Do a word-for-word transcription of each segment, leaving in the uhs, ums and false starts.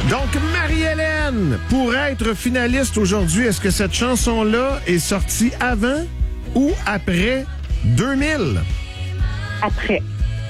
Donc, Marie-Hélène, pour être finaliste aujourd'hui, est-ce que cette chanson-là est sortie avant ou après deux mille? Après.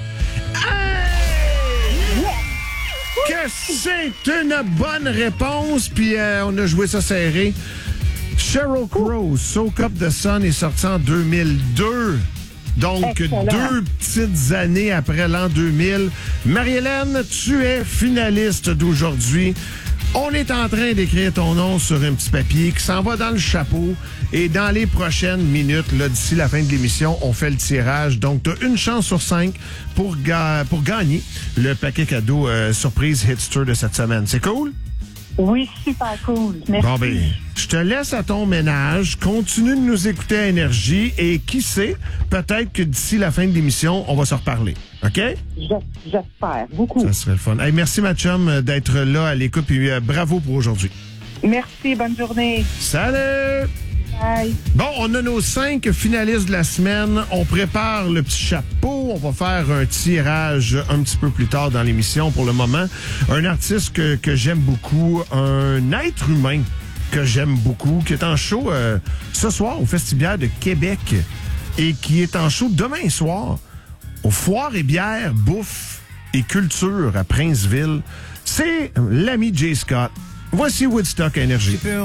Hey! Que c'est une bonne réponse, puis euh, on a joué ça serré. Sheryl Crow, Soak Up the Sun, est sorti en deux mille deux. Donc, Excellent. deux petites années après l'an deux mille. Marie-Hélène, tu es finaliste d'aujourd'hui. On est en train d'écrire ton nom sur un petit papier qui s'en va dans le chapeau. Et dans les prochaines minutes, là, d'ici la fin de l'émission, on fait le tirage. Donc, tu as une chance sur cinq pour, ga- pour gagner le paquet cadeau euh, surprise Hitster de cette semaine. C'est cool? Oui, super cool. Merci. Bon, ben, je te laisse à ton ménage. Continue de nous écouter à Énergie. Et qui sait, peut-être que d'ici la fin de l'émission, on va se reparler. OK? Je- J'espère. Beaucoup. Ça serait le fun. Hey, merci, ma chum, d'être là à l'écoute. Puis euh, bravo pour aujourd'hui. Merci. Bonne journée. Salut! Bye. Bon, on a nos cinq finalistes de la semaine. On prépare le petit chapeau. On va faire un tirage un petit peu plus tard dans l'émission. Pour le moment, un artiste que, que j'aime beaucoup, un être humain que j'aime beaucoup, qui est en show euh, ce soir au Festibiaire de Québec et qui est en show demain soir au Foire et Bière, Bouffe et Culture à Princeville. C'est l'ami Jay Scott. Voici Woodstock Énergie.